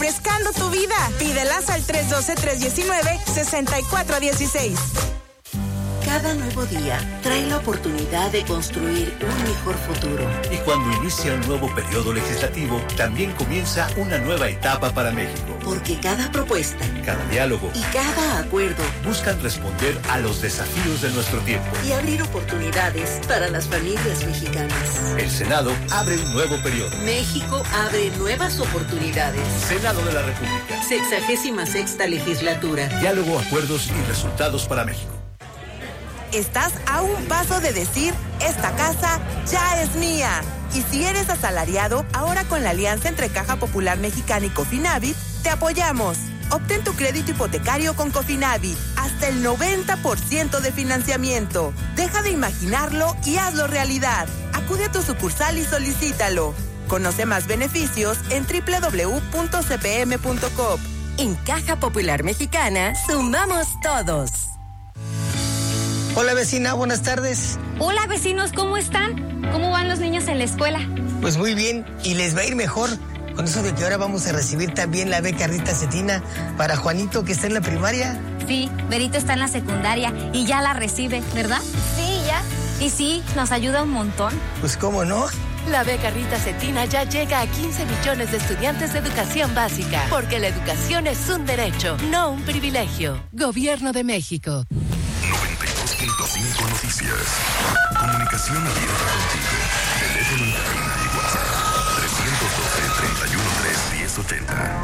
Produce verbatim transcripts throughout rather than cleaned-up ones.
refrescando tu vida. Pídelas al tres uno dos, tres uno nueve, seis cuatro uno seis. Cada nuevo día trae la oportunidad de construir un mejor futuro. Y cuando inicia un nuevo periodo legislativo, también comienza una nueva etapa para México. Porque cada propuesta, cada diálogo y cada acuerdo buscan responder a los desafíos de nuestro tiempo y abrir oportunidades para las familias mexicanas. El Senado abre un nuevo periodo. México abre nuevas oportunidades. Senado de la República. Sexagésima sexta legislatura. Diálogo, acuerdos y resultados para México. Estás a un paso de decir, esta casa ya es mía. Y si eres asalariado, ahora con la alianza entre Caja Popular Mexicana y Cofinavit, te apoyamos. Obtén tu crédito hipotecario con Cofinavit, hasta el noventa por ciento de financiamiento. Deja de imaginarlo y hazlo realidad. Acude a tu sucursal y solicítalo. Conoce más beneficios en doble u doble u doble u punto c p m punto com. En Caja Popular Mexicana, sumamos todos. Hola vecina, buenas tardes. Hola vecinos, ¿cómo están? ¿Cómo van los niños en la escuela? Pues muy bien, y les va a ir mejor con eso de que ahora vamos a recibir también la beca Rita Cetina para Juanito, que está en la primaria. Sí, Berito está en la secundaria y ya la recibe, ¿verdad? Sí, ya. Y sí, nos ayuda un montón. Pues cómo no. La beca Rita Cetina ya llega a quince millones de estudiantes de educación básica, porque la educación es un derecho, no un privilegio. Gobierno de México. noventa y dos punto cinco Noticias. Comunicación abierta contigo. Teléfono en cabina y WhatsApp. trescientos doce, treinta y uno, tres, diez, ochenta.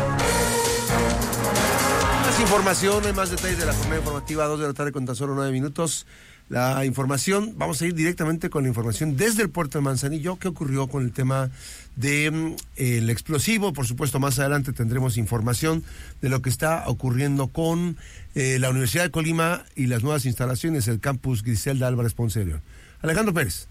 Más información, hay más detalles de la jornada informativa, dos de la tarde con tan solo nueve minutos. La información, vamos a ir directamente con la información desde el puerto de Manzanillo. ¿Qué ocurrió con el tema del de, eh, explosivo? Por supuesto, más adelante tendremos información de lo que está ocurriendo con eh, la Universidad de Colima y las nuevas instalaciones del campus Griselda Álvarez Ponce de León. Alejandro Pérez.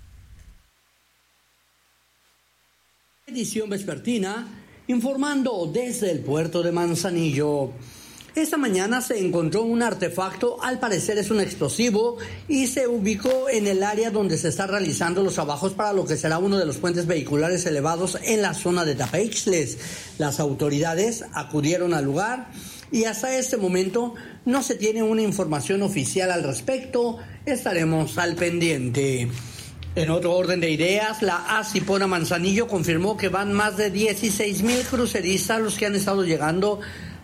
Edición vespertina, informando desde el puerto de Manzanillo. Esta mañana se encontró un artefacto, al parecer es un explosivo, y se ubicó en el área donde se están realizando los trabajos para lo que será uno de los puentes vehiculares elevados en la zona de Tapeixles. Las autoridades acudieron al lugar y hasta este momento no se tiene una información oficial al respecto. Estaremos al pendiente. En otro orden de ideas, la Asipona Manzanillo confirmó que van más de dieciséis mil cruceristas los que han estado llegando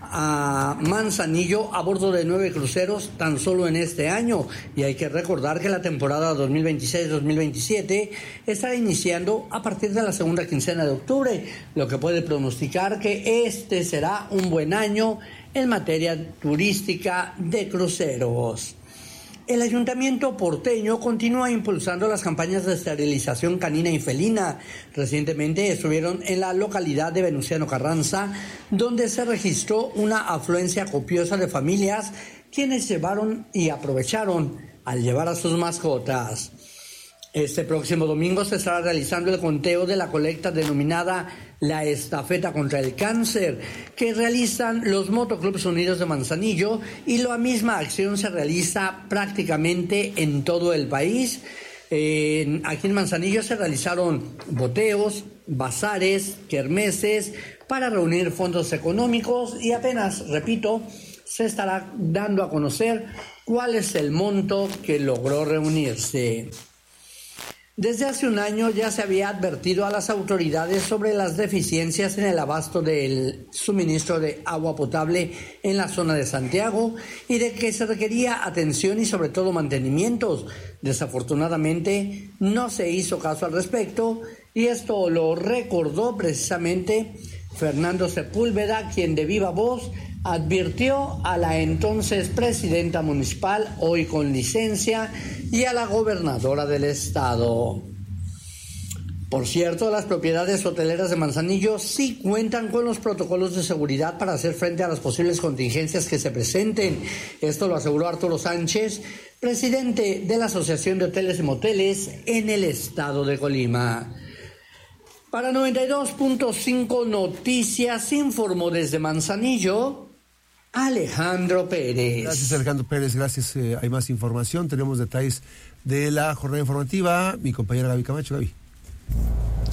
a Manzanillo a bordo de nueve cruceros tan solo en este año, y hay que recordar que la temporada dos mil veintiséis dos mil veintisiete estará iniciando a partir de la segunda quincena de octubre, lo que puede pronosticar que este será un buen año en materia turística de cruceros. El ayuntamiento porteño continúa impulsando las campañas de esterilización canina y felina. Recientemente estuvieron en la localidad de Venustiano Carranza, donde se registró una afluencia copiosa de familias quienes llevaron y aprovecharon al llevar a sus mascotas. Este próximo domingo se estará realizando el conteo de la colecta denominada La Estafeta contra el Cáncer, que realizan los Motoclubs Unidos de Manzanillo, y la misma acción se realiza prácticamente en todo el país. Eh, aquí en Manzanillo se realizaron boteos, bazares, kermeses para reunir fondos económicos, y apenas, repito, se estará dando a conocer cuál es el monto que logró reunirse. Desde hace un año ya se había advertido a las autoridades sobre las deficiencias en el abasto del suministro de agua potable en la zona de Santiago y de que se requería atención y sobre todo mantenimientos. Desafortunadamente no se hizo caso al respecto, y esto lo recordó precisamente Fernando Sepúlveda, quien de viva voz advirtió a la entonces presidenta municipal, hoy con licencia, y a la gobernadora del estado. Por cierto, las propiedades hoteleras de Manzanillo sí cuentan con los protocolos de seguridad para hacer frente a las posibles contingencias que se presenten. Esto lo aseguró Arturo Sánchez, presidente de la Asociación de Hoteles y Moteles en el estado de Colima. Para noventa y dos punto cinco Noticias, informó desde Manzanillo Alejandro Pérez. Gracias, Alejandro Pérez, gracias. Eh, hay más información, tenemos detalles de la jornada informativa. Mi compañera Gaby Camacho. Gaby.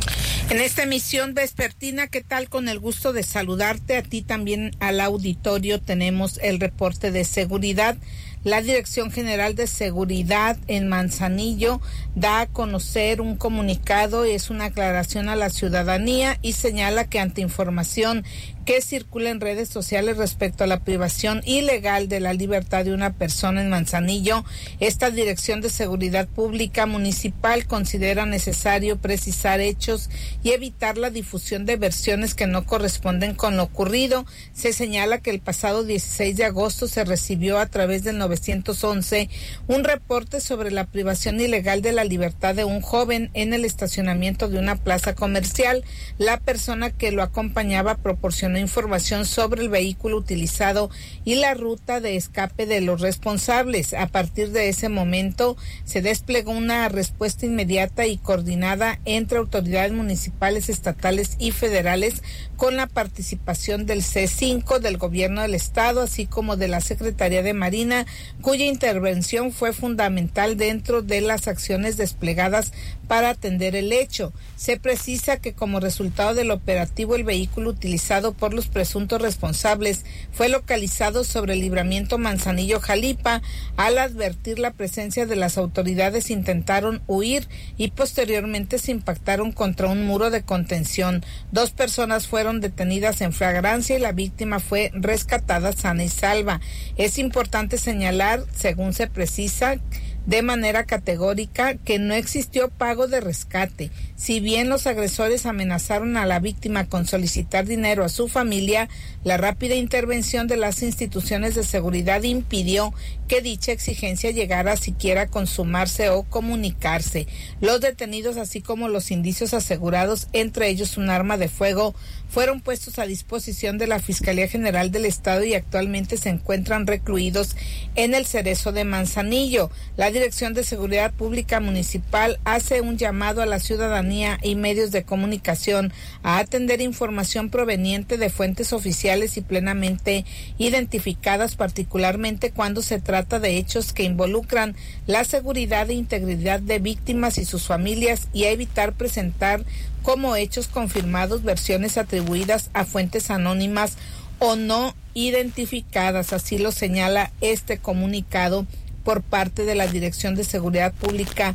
En esta emisión vespertina, ¿qué tal? Con el gusto de saludarte a ti también al auditorio. Tenemos el reporte de seguridad. La Dirección General de Seguridad en Manzanillo da a conocer un comunicado, es una aclaración a la ciudadanía y señala que ante información que circula en redes sociales respecto a la privación ilegal de la libertad de una persona en Manzanillo, esta Dirección de Seguridad Pública Municipal considera necesario precisar hechos y evitar la difusión de versiones que no corresponden con lo ocurrido. Se señala que el pasado dieciséis de agosto se recibió a través del nueve once un reporte sobre la privación ilegal de la libertad de un joven en el estacionamiento de una plaza comercial. La persona que lo acompañaba proporcionó información sobre el vehículo utilizado y la ruta de escape de los responsables. A partir de ese momento se desplegó una respuesta inmediata y coordinada entre autoridades municipales, estatales y federales con la participación del C cinco, del gobierno del estado, así como de la Secretaría de Marina, cuya intervención fue fundamental dentro de las acciones desplegadas para atender el hecho. Se precisa que como resultado del operativo, el vehículo utilizado por los presuntos responsables fue localizado sobre el libramiento Manzanillo-Jalipa. Al advertir la presencia de las autoridades, intentaron huir y posteriormente se impactaron contra un muro de contención. Dos personas fueron detenidas en flagrancia y la víctima fue rescatada sana y salva. Es importante señalar, según se precisa, de manera categórica que no existió pago de rescate. Si bien los agresores amenazaron a la víctima con solicitar dinero a su familia, la rápida intervención de las instituciones de seguridad impidió que dicha exigencia llegara siquiera a consumarse o comunicarse. Los detenidos, así como los indicios asegurados, entre ellos un arma de fuego, fueron puestos a disposición de la Fiscalía General del Estado y actualmente se encuentran recluidos en el Cerezo de Manzanillo. La Dirección de Seguridad Pública Municipal hace un llamado a la ciudadanía y medios de comunicación a atender información proveniente de fuentes oficiales y plenamente identificadas, particularmente cuando se trata de hechos que involucran la seguridad e integridad de víctimas y sus familias, y a evitar presentar como hechos confirmados versiones atribuidas a fuentes anónimas o no identificadas. Así lo señala este comunicado por parte de la Dirección de Seguridad Pública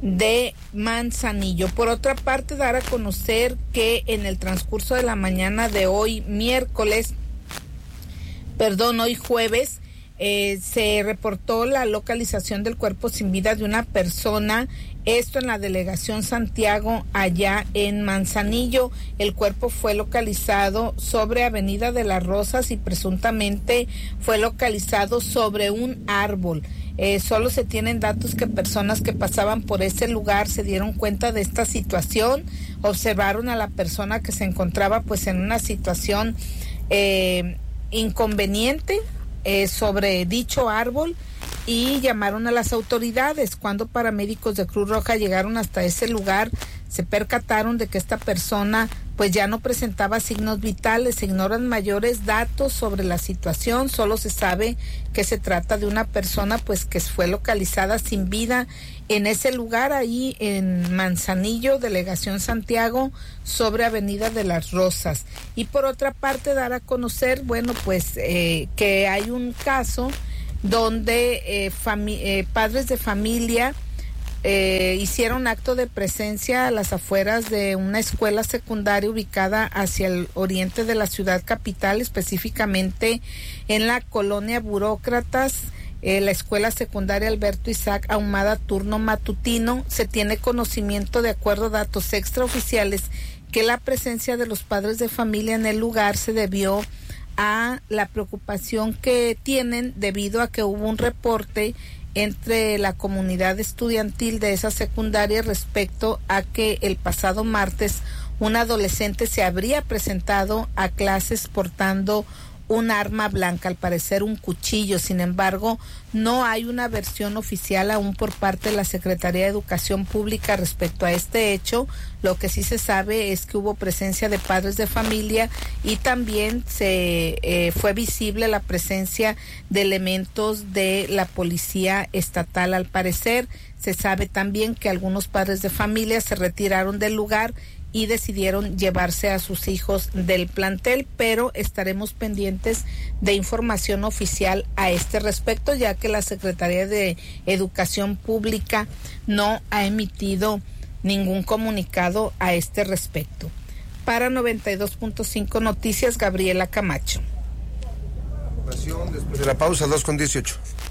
de Manzanillo. Por otra parte, dar a conocer que en el transcurso de la mañana de hoy miércoles, perdón, hoy jueves, eh, se reportó la localización del cuerpo sin vida de una persona, esto en la delegación Santiago, allá en Manzanillo. El cuerpo fue localizado sobre Avenida de las Rosas y presuntamente fue localizado sobre un árbol. Eh, solo se tienen datos que personas que pasaban por ese lugar se dieron cuenta de esta situación, observaron a la persona que se encontraba pues en una situación eh, inconveniente eh, sobre dicho árbol, y llamaron a las autoridades. Cuando paramédicos de Cruz Roja llegaron hasta ese lugar, se percataron de que esta persona pues ya no presentaba signos vitales. Se ignoran mayores datos sobre la situación, solo se sabe que se trata de una persona pues que fue localizada sin vida en ese lugar, ahí en Manzanillo, delegación Santiago, sobre Avenida de las Rosas. Y por otra parte, dar a conocer, bueno, pues eh, que hay un caso donde eh, fami- eh, padres de familia eh, hicieron acto de presencia a las afueras de una escuela secundaria ubicada hacia el oriente de la ciudad capital, específicamente en la colonia Burócratas, eh, la escuela secundaria Alberto Isaac Ahumada, turno matutino. Se tiene conocimiento, de acuerdo a datos extraoficiales, que la presencia de los padres de familia en el lugar se debió a la preocupación que tienen debido a que hubo un reporte entre la comunidad estudiantil de esa secundaria respecto a que el pasado martes un adolescente se habría presentado a clases portando un arma blanca, al parecer un cuchillo. Sin embargo, no hay una versión oficial aún por parte de la Secretaría de Educación Pública respecto a este hecho. Lo que sí se sabe es que hubo presencia de padres de familia y también se eh, fue visible la presencia de elementos de la policía estatal. Al parecer, se sabe también que algunos padres de familia se retiraron del lugar y decidieron llevarse a sus hijos del plantel, pero estaremos pendientes de información oficial a este respecto, ya que la Secretaría de Educación Pública no ha emitido ningún comunicado a este respecto. Para noventa y dos punto cinco Noticias, Gabriela Camacho. Después de la pausa, dos con dieciocho.